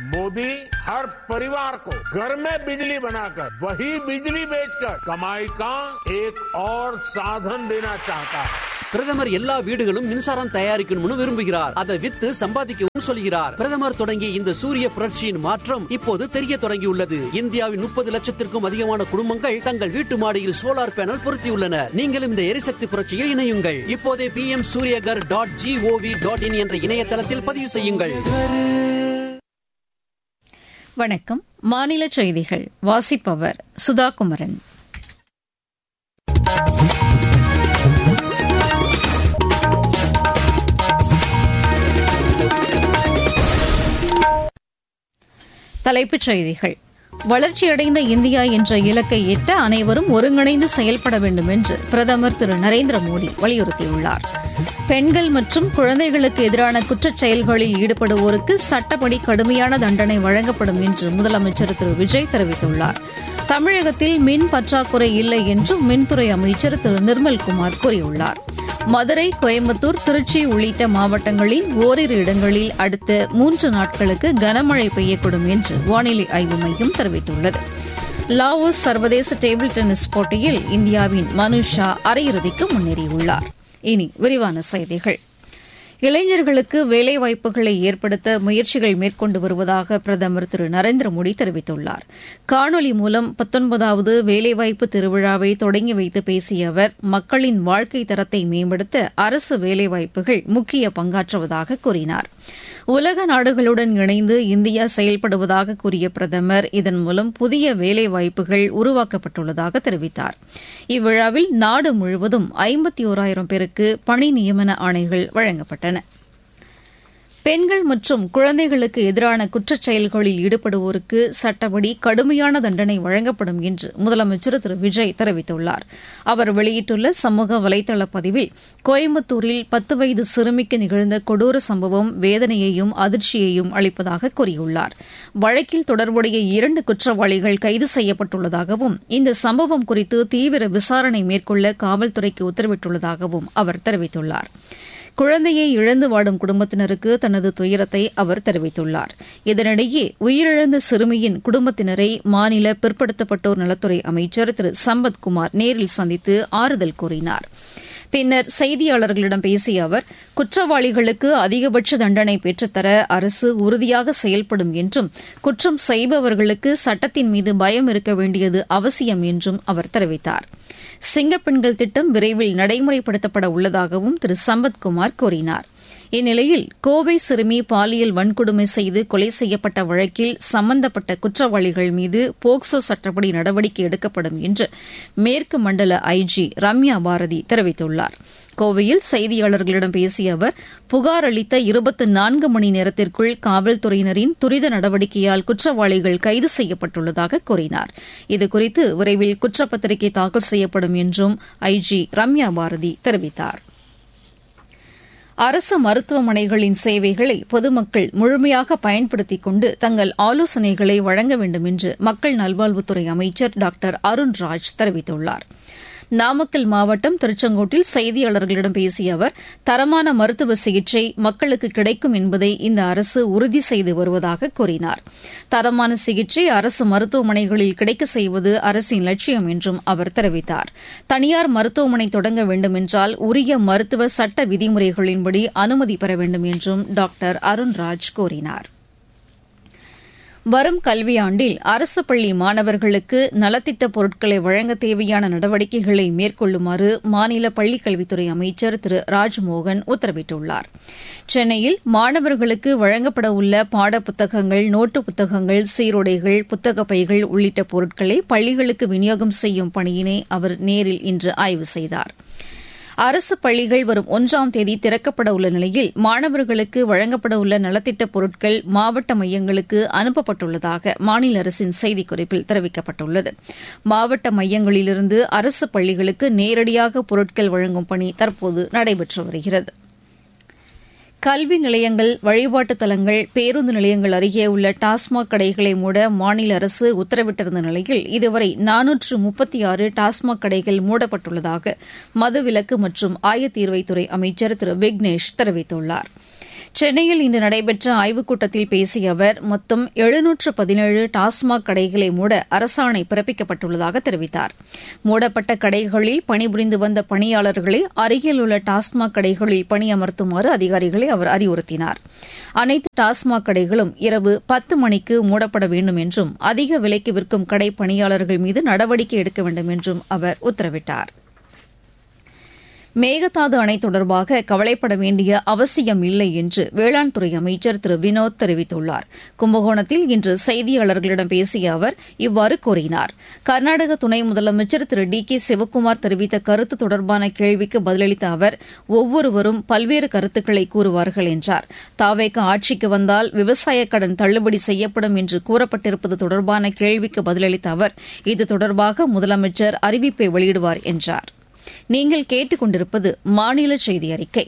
मोदी हर परिवार को घर में बिजली बनाकर वही बिजली बेचकर कमाई का एक और साधन देना चाहता है. பிரதமர் எல்லா வீடுகளும் மின்சாரம் தயாரிக்கணும்னு விரும்புகிறார். அதை வித்து சம்பாதிக்கவும் சொல்கிறார். பிரதமர் தொடங்கிய இந்த சூரிய புரட்சியின் மாற்றம் இப்போது தெரிய தொடங்கியுள்ளது. இந்தியாவின் 30 லட்சத்திற்கும் அதிகமான குடும்பங்கள் தங்கள் வீட்டு மாடியில் சோலார் பேனல் பொருத்தியுள்ளனர். நீங்களும் இந்த எரிசக்தி புரட்சியில் இணையுங்கள். இப்போதே pmsuryagar.gov.in என்ற இணையதளத்தில் பதிவு செய்யுங்கள். வணக்கம். மாநில செய்திகள் வாசிப்பவர் சுதாகுமரன். தலைப்புச் செய்திகள். வளர்ச்சியடைந்த இந்தியா என்ற இலக்கை எட்ட அனைவரும் ஒருங்கிணைந்து செயல்பட வேண்டும் என்று பிரதமர் திரு நரேந்திர மோடி வலியுறுத்தியுள்ளார். பெண்கள் மற்றும் குழந்தைகளுக்கு எதிரான குற்றச் செயல்களில் ஈடுபடுவோருக்கு சட்டப்படி கடுமையான தண்டனை வழங்கப்படும் என்று முதலமைச்சர் திரு விஜய் தெரிவித்துள்ளார். தமிழகத்தில் மின் பற்றாக்குறை இல்லை என்றும் மின்துறை அமைச்சர் திரு நிர்மல்குமார் கூறியுள்ளார். மதுரை, கோயம்புத்தூர், திருச்சி உள்ளிட்ட மாவட்டங்களில் ஓரிரு இடங்களில் அடுத்த 3 நாட்களுக்கு கனமழை பெய்யக்கூடும் என்று வானிலை ஆய்வு மையம் தெரிவித்துள்ளது. லாவோஸ் சர்வதேச டேபிள் டென்னிஸ் போட்டியில் இந்தியாவின் மனுஷா அரையிறுதிக்கு முன்னேறியுள்ளார். இனி விரிவான செய்திகள். இளைஞர்களுக்கு வேலைவாய்ப்புகளை ஏற்படுத்த முயற்சிகள் மேற்கொண்டு வருவதாக பிரதமர் திரு நரேந்திர மோடி தெரிவித்துள்ளார். காணொலி மூலம் 19வது வேலைவாய்ப்பு திருவிழாவை தொடங்கி வைத்து பேசிய அவர் மக்களின் வாழ்க்கை தரத்தை மேம்படுத்த அரசு வேலைவாய்ப்புகள் முக்கிய பங்காற்றுவதாக கூறினார். உலக நாடுகளுடன் இணைந்து இந்தியா செயல்படுவதாக கூறிய பிரதமர் இதன் மூலம் புதிய வேலைவாய்ப்புகள் உருவாக்கப்பட்டுள்ளதாக தெரிவித்தார். இவ்விழாவில் நாடு முழுவதும் 51,000 பேருக்கு பணி நியமன ஆணைகள் வழங்கப்பட்டன. பெண்கள் மற்றும் குழந்தைகளுக்கு எதிரான குற்றச் செயல்களில் ஈடுபடுவோருக்கு சட்டப்படி கடுமையான தண்டனை வழங்கப்படும் என்று முதலமைச்சர் திரு விஜய் தெரிவித்துள்ளார். அவர் வெளியிட்டுள்ள சமூக வலைதள பதிவில் கோயம்புத்தூரில் 10 வயது சிறுமிக்கு நிகழ்ந்த கொடூர சம்பவம் வேதனையையும் அதிர்ச்சியையும் அளிப்பதாக கூறியுள்ளார். வழக்கில் தொடர்புடைய 2 குற்றவாளிகள் கைது செய்யப்பட்டுள்ளதாகவும் இந்த சம்பவம் குறித்து தீவிர விசாரணை மேற்கொள்ள காவல்துறைக்கு உத்தரவிட்டுள்ளதாகவும் அவர் தெரிவித்துள்ளார். குழந்தையை இழந்து வாடும் குடும்பத்தினருக்கு தனது துயரத்தை அவர் தெரிவித்துள்ளார். இதனிடையே உயிரிழந்த சிறுமியின் குடும்பத்தினரை மாநில பிற்படுத்தப்பட்டோர் நலத்துறை அமைச்சர் திரு சம்பத்குமார் நேரில் சந்தித்து ஆறுதல் கூறினார். பின்னர் செய்தியாளர்களிடம் பேசிய அவர் குற்றவாளிகளுக்கு அதிகபட்ச தண்டனை பெற்றுத்தர அரசு உறுதியாக செயல்படும் என்றும் குற்றம் செய்பவர்களுக்கு சட்டத்தின் மீது பயம் இருக்க வேண்டியது அவசியம் என்றும் அவர் தெரிவித்தார். சிங்கப்பெண்கள் திட்டம் விரைவில் நடைமுறைப்படுத்தப்பட உள்ளதாகவும் திரு சம்பத்குமார் கூறினார். இந்நிலையில் கோவை சிறுமி பாலியல் வன்கொடுமை செய்து கொலை செய்யப்பட்ட வழக்கில் சம்பந்தப்பட்ட குற்றவாளிகள் மீது போக்சோ சட்டப்படி நடவடிக்கை எடுக்கப்படும் என்று மேற்கு மண்டல ஐஜி ரம்யா பாரதி தெரிவித்துள்ளார். கோவையில் செய்தியாளர்களிடம் பேசிய அவர் புகார் அளித்த 24 மணி நேரத்திற்குள் காவல்துறையினரின் துரித நடவடிக்கையால் குற்றவாளிகள் கைது செய்யப்பட்டுள்ளதாக கூறினார். இதுகுறித்து விரைவில் குற்றப்பத்திரிகை தாக்கல் செய்யப்படும் என்றும் ஐஜி ரம்யா பாரதி தெரிவித்தார். அரசு மருத்துவமனைகளின் சேவைகளை பொதுமக்கள் முழுமையாக பயன்படுத்திக் கொண்டு தங்கள் ஆலோசனைகளை வழங்க வேண்டும் என்று மக்கள் நல்வாழ்வுத்துறை அமைச்சர் டாக்டர் அருண்ராஜ் தெரிவித்துள்ளார். நாமக்கல் மாவட்டம் திருச்செங்கோட்டில் செய்தியாளர்களிடம் பேசிய அவர் தரமான மருத்துவ சிகிச்சை மக்களுக்கு கிடைக்கும் என்பதை இந்த அரசு உறுதி செய்து வருவதாக கூறினார். தரமான சிகிச்சை அரசு மருத்துவமனைகளில் கிடைக்க செய்வது அரசின் லட்சியம் என்றும் அவர் தெரிவித்தார். தனியார் மருத்துவமனை தொடங்க வேண்டுமென்றால் உரிய மருத்துவ சட்ட விதிமுறைகளின்படி அனுமதி பெற வேண்டும் என்றும் டாக்டர் அருண்ராஜ் கூறினார். வரும் கல்வியாண்டில் அரசு பள்ளி மாணவர்களுக்கு நலத்திட்ட பொருட்களை வழங்க தேவையான நடவடிக்கைகளை மேற்கொள்ளுமாறு மாநில பள்ளிக்கல்வித்துறை அமைச்சர் திரு ராஜ்மோகன் உத்தரவிட்டுள்ளார். சென்னையில் மாணவர்களுக்கு வழங்கப்பட உள்ள பாடப்புத்தகங்கள், நோட்டு புத்தகங்கள், சீருடைகள், புத்தக பைகள் உள்ளிட்ட பொருட்களை பள்ளிகளுக்கு விநியோகம் செய்யும் பணியினை அவர் நேரில் இன்று ஆய்வு செய்தார். அரசு பள்ளிகள் வரும் 1ஆம் தேதி திறக்கப்பட உள்ள நிலையில் மாணவர்களுக்கு வழங்கப்பட உள்ள நலத்திட்ட பொருட்கள் மாவட்ட மையங்களுக்கு அனுப்பப்பட்டுள்ளதாக மாநில அரசின் செய்திக்குறிப்பில் தெரிவிக்கப்பட்டுள்ளது. மாவட்ட மையங்களிலிருந்து அரசு பள்ளிகளுக்கு நேரடியாக பொருட்கள் வழங்கும் பணி தற்போது நடைபெற்று வருகிறது. கல்வி நிலையங்கள், வழிபாட்டுத் தலங்கள், பேருந்து நிலையங்கள் அருகே உள்ள டாஸ்மாக் கடைகளை மூட மாநில அரசு உத்தரவிட்டிருந்த நிலையில் இதுவரை 436 டாஸ்மாக் கடைகள் மூடப்பட்டுள்ளதாக மதுவிலக்கு மற்றும் ஆயத்தீர்வைத்துறை அமைச்சர் திரு விக்னேஷ் தெரிவித்துள்ளார். சென்னையில் இன்று நடைபெற்ற ஆய்வுக் கூட்டத்தில் பேசிய அவர் மொத்தம் 717 டாஸ்மாக் கடைகளை மூட அரசாணை பிறப்பிக்கப்பட்டுள்ளதாக தெரிவித்தார். மூடப்பட்ட கடைகளில் பணிபுரிந்து வந்த பணியாளர்களை அருகில் உள்ள டாஸ்மாக் கடைகளில் பணியமர்த்துமாறு அதிகாரிகளை அவர் அறிவுறுத்தினார். அனைத்து டாஸ்மாக் கடைகளும் இரவு 10 மணிக்கு மூடப்பட வேண்டும் என்றும் அதிக விலைக்கு விற்கும் கடை பணியாளர்கள் மீது நடவடிக்கை எடுக்க வேண்டும் என்றும் அவர் உத்தரவிட்டார். மேகதாது அணை தொடர்பாக கவலைப்பட வேண்டிய அவசியம் இல்லை என்று வேளாண் துறை அமைச்சர் திரு வினோத் தெரிவித்துள்ளார். கும்பகோணத்தில் இன்று செய்தியாளர்களிடம் பேசிய அவர் இவ்வாறு கூறினார். கர்நாடக துணை முதலமைச்சர் திரு டி கே சிவக்குமார் தெரிவித்த கருத்து தொடர்பான கேள்விக்கு பதிலளித்த அவர் ஒவ்வொருவரும் பல்வேறு கருத்துக்களை கூறுவார்கள் என்றார். தாவேக ஆட்சிக்கு வந்தால் விவசாய கடன் தள்ளுபடி செய்யப்படும் என்று கூறப்பட்டிருப்பது தொடர்பான கேள்விக்கு பதிலளித்த அவர் இது தொடர்பாக முதலமைச்சர் அறிவிப்பை வெளியிடுவார் என்றார். நீங்கள் கேட்டுக் கொண்டிருப்பது மாநில செய்தி அறிக்கை.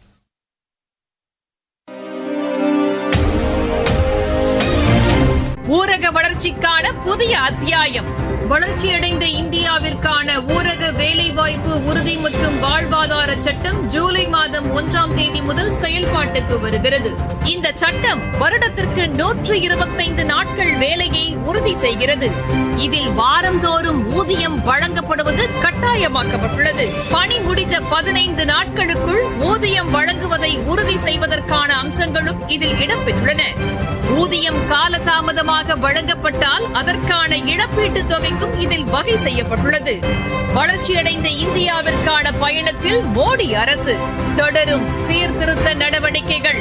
ஊரக வளர்ச்சிக்கான புதிய அத்தியாயம். வளர்ச்சியடைந்த இந்தியாவிற்கான ஊரக வேலைவாய்ப்பு உறுதி மற்றும் வாழ்வாதார சட்டம் ஜூலை மாதம் 1ஆம் தேதி முதல் செயல்பாட்டுக்கு வருகிறது. இந்த சட்டம் வருடத்திற்கு 125 நாட்கள் வேலையை உறுதி செய்கிறது. இதில் வாரந்தோறும் ஊதியம் வழங்கப்படுவது கட்டாயமாக்கப்பட்டுள்ளது. பணி முடிந்த 15 நாட்களுக்குள் ஊதியம் வழங்குவதை உறுதி செய்வதற்கான அம்சங்களும் இதில் இடம்பெற்றுள்ளன. ஊதியம் காலதாமதமாக வழங்கப்பட்டால் அதற்கான இழப்பீட்டுத் தொகைக்கும் இதில் வகை செய்யப்பட்டுள்ளது. வளர்ச்சியடைந்த இந்தியாவிற்கான பயணத்தில் மோடி அரசு தொடரும் சீர்திருத்த நடவடிக்கைகள்.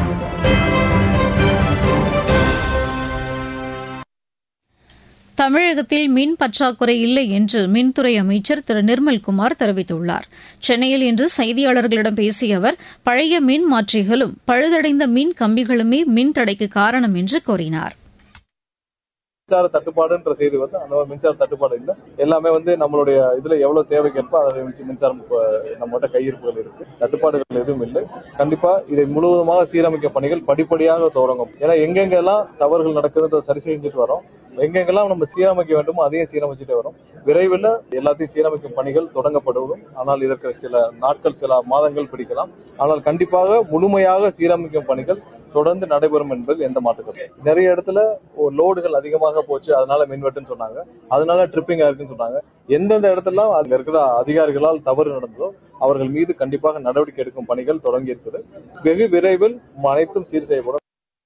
தமிழகத்தில் மின் பற்றாக்குறை இல்லை என்று மின்துறை அமைச்சர் திரு நிர்மல்குமார் தெரிவித்துள்ளார். சென்னையில் இன்று செய்தியாளர்களிடம் பேசிய அவர் பழைய மின் மாற்றிகளும் பழுதடைந்த மின் கம்பிகளுமே மின்தடைக்கு காரணம் என்று கூறினார். மின்சார தட்டுப்பாடுன்ற செய்தி அந்த மின்சார தட்டுப்பாடு இல்லை. எல்லாமே நம்மளுடைய இதுல எவ்வளவு தேவைக்கேற்ப அதை மின்சாரம் நம்மகிட்ட கையிருப்புகள் இருக்கு. தட்டுப்பாடுகள் எதுவும் இல்லை. கண்டிப்பா இதை முழுவதுமாக சீரமைக்க பணிகள் படிப்படியாக தொடங்கும். ஏன்னா எங்கெங்கெல்லாம் தவறுகள் நடக்குதுன்றதை சரி செஞ்சுட்டு வரோம். எங்கெங்கெல்லாம் நம்ம சீரமைக்க வேண்டுமோ அதையும் சீரமைச்சுட்டே வரும். விரைவில் எல்லாத்தையும் சீரமைக்கும் பணிகள் தொடங்கப்படும். ஆனால் இதற்கு சில நாட்கள் சில மாதங்கள் பிடிக்கலாம். ஆனால் கண்டிப்பாக முழுமையாக சீரமைக்கும் பணிகள் தொடர்ந்து நடைபெறும் என்பது எந்த மாற்றுக்கிறது. நிறைய இடத்துல லோடுகள் அதிகமாக போச்சு, அதனால மின்வெட்டுன்னு சொன்னாங்க, அதனால ட்ரிப்பிங் ஆயிருக்குன்னு சொன்னாங்க. எந்தெந்த இடத்துல அதுல இருக்கிற அதிகாரிகளால் தவறு நடந்ததோ அவர்கள் மீது கண்டிப்பாக நடவடிக்கை எடுக்கும் பணிகள் தொடங்கி இருக்குது. வெகு விரைவில் அனைத்தும் சீர் செய்யப்படும்.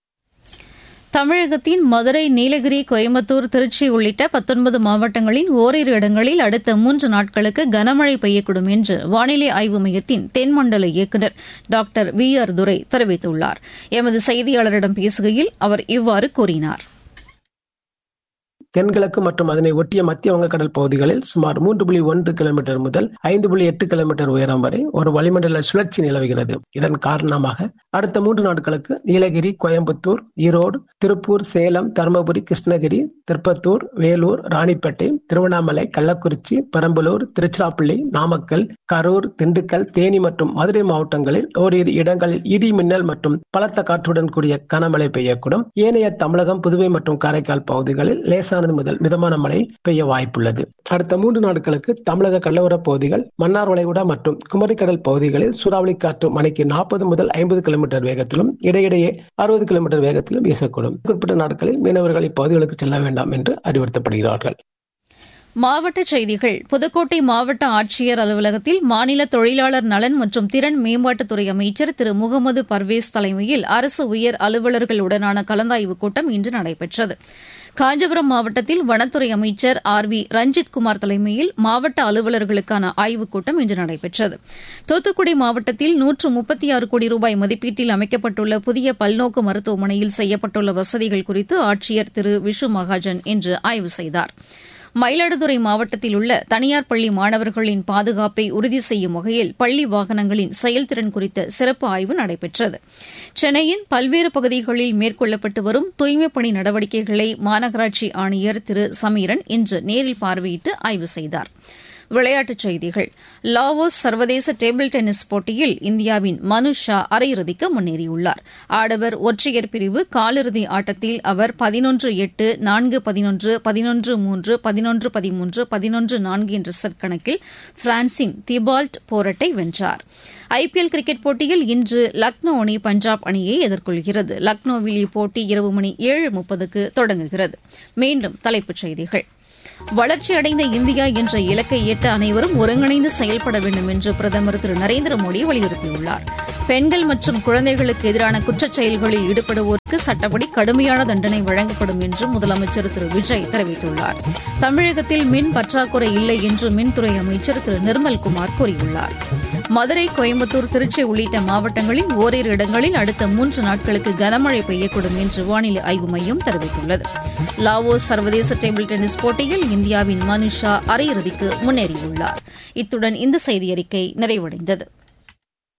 தமிழகத்தின் மதுரை, நீலகிரி, கோயம்புத்தூர், திருச்சி உள்ளிட்ட 19 மாவட்டங்களின் ஓரிரு இடங்களில் அடுத்த 3 நாட்களுக்கு கனமழை பெய்யக்கூடும் என்று வானிலை ஆய்வு மையத்தின் தென்மண்டல இயக்குநர் டாக்டர் வி ஆர் துரை தெரிவித்துள்ளார். எமது செய்தியாளரிடம் பேசுகையில் அவர் இவ்வாறு கூறினார். தென்கிழக்கு மற்றும் அதனை ஒட்டிய மத்திய வங்கக்கடல் பகுதிகளில் சுமார் 3.1 கிலோமீட்டர் முதல் 5.8 கிலோமீட்டர் உயரம் வரை ஒரு வளிமண்டல சுழற்சி நிலவுகிறது. இதன் காரணமாக அடுத்த 3 நாட்களுக்கு நீலகிரி, கோயம்புத்தூர், ஈரோடு, திருப்பூர், சேலம், தருமபுரி, கிருஷ்ணகிரி, திருப்பத்தூர், வேலூர், ராணிப்பேட்டை, திருவண்ணாமலை, கள்ளக்குறிச்சி, பெரம்பலூர், திருச்சிராப்பள்ளி, நாமக்கல், கரூர், திண்டுக்கல், தேனி மற்றும் மதுரை மாவட்டங்களில் ஓரிரு இடங்களில் இடி, மின்னல் மற்றும் பலத்த காற்றுடன் கூடிய கனமழை பெய்யக்கூடும். ஏனைய தமிழகம், புதுவை மற்றும் காரைக்கால் பகுதிகளில் லேசான முதல் மிதமான மழை பெய்ய வாய்ப்புள்ளது. அடுத்த 3 நாட்களுக்கு தமிழக கடலோர பகுதிகள், மன்னார் வளைகுடா மற்றும் குமரிக்கடல் பகுதிகளில் சூறாவளி காற்று மணிக்கு 40 முதல் 50 கிலோமீட்டர் வேகத்திலும் இடையிடையே 60 கிலோமீட்டர் வேகத்திலும் வீசக்கூடும். குறிப்பிட்ட நாட்களில் மீனவர்கள் இப்பகுதிகளுக்கு செல்ல வேண்டாம் என்று அறிவுறுத்தப்படுகிறார்கள். மாவட்டச் செய்திகள். புதுக்கோட்டை மாவட்ட ஆட்சியர் அலுவலகத்தில் மாநில தொழிலாளர் நலன் மற்றும் திறன் மேம்பாட்டுத்துறை அமைச்சர் திரு முகமது பர்வேஸ் தலைமையில் அரசு உயர் அலுவலர்களுடனான கலந்தாய்வுக் கூட்டம் இன்று நடைபெற்றது. காஞ்சிபுரம் மாவட்டத்தில் வனத்துறை அமைச்சர் ஆர் வி ரஞ்சித்குமார் தலைமையில் மாவட்ட அலுவலர்களுக்கான ஆய்வுக் கூட்டம் இன்று நடைபெற்றது. தூத்துக்குடி மாவட்டத்தில் 136 கோடி ரூபாய் மதிப்பீட்டில் அமைக்கப்பட்டுள்ள புதிய பல்நோக்கு மருத்துவமனையில் செய்யப்பட்டுள்ள வசதிகள் குறித்து ஆட்சியர் திரு விஷு மகாஜன் இன்று ஆய்வு செய்தார். மயிலாடுதுறை மாவட்டத்தில் உள்ள தனியார் பள்ளி மாணவர்களின் பாதுகாப்பை உறுதி செய்யும் வகையில் பள்ளி வாகனங்களின் செயல்திறன் குறித்த சிறப்பு ஆய்வு நடைபெற்றது. சென்னையின் பல்வேறு பகுதிகளில் மேற்கொள்ளப்பட்டு வரும் தூய்மைப் பணி நடவடிக்கைகளை மாநகராட்சி ஆணையர் திரு சமீரன் இன்று நேரில் பார்வையிட்டு ஆய்வு செய்தார். விளையாட்டுச் செய்திகள். லாவோஸ் சர்வதேச டேபிள் டென்னிஸ் போட்டியில் இந்தியாவின் மனு ஷா அரையிறுதிக்கு முன்னேறியுள்ளார். ஆடவர் ஒற்றையர் பிரிவு காலிறுதி ஆட்டத்தில் அவர் 11-8, 4-11, 11-3, 11-13, 11-4 என்ற செட் கணக்கில் பிரான்சின் திபால்ட் போரட்டை வென்றார். ஐபிஎல் கிரிக்கெட் போட்டியில் இன்று லக்னோ அணி பஞ்சாப் அணியை எதிர்கொள்கிறது. லக்னோவில் இப்போட்டி இரவு மணி 7:30க்கு தொடங்குகிறது. மீண்டும் தலைப்புச் செய்திகள். வளர்ச்சியடைந்த இந்தியா என்ற இலக்கை எட்ட அனைவரும் ஒருங்கிணைந்து செயல்பட வேண்டும் என்று பிரதமர் திரு நரேந்திர மோடி வலியுறுத்தியுள்ளார். பெண்கள் மற்றும் குழந்தைகளுக்கு எதிரான குற்றச் செயல்களில் ஈடுபடுவோருக்கு சட்டப்படி கடுமையான தண்டனை வழங்கப்படும் என்று முதலமைச்சர் திரு விஜய் தெரிவித்துள்ளார். தமிழகத்தில் மின் பற்றாக்குறை இல்லை என்று மின்துறை அமைச்சர் திரு நிர்மல்குமார் கூறியுள்ளார். மதுரை, கோயம்புத்தூர், திருச்சி உள்ளிட்ட மாவட்டங்களில் ஓரிரு இடங்களில் அடுத்த 3 நாட்களுக்கு கனமழை பெய்யக்கூடும் என்று வானிலை ஆய்வு மையம் தெரிவித்துள்ளது. லாவோஸ் சர்வதேச டேபிள் டென்னிஸ் போட்டியில் இந்தியாவின் மனு ஷா அரையிறுதிக்கு முன்னேறியுள்ளார். இத்துடன் இந்த செய்தியறிக்கை நிறைவடைந்தது.